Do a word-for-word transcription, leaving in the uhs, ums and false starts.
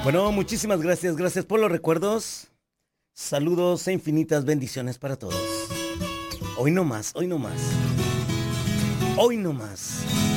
Bueno, muchísimas gracias, gracias por los recuerdos. Saludos e infinitas bendiciones para todos. Hoy no más, hoy no más. Hoy no más.